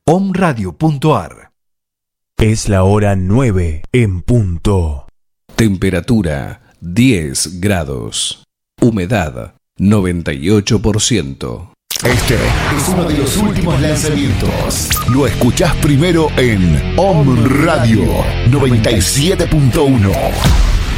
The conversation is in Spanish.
omradio.ar. Es la hora 9 en punto. Temperatura 10 grados. Humedad 98%. Este es uno de los últimos lanzamientos. Lo escuchás primero en Om Radio 97.1.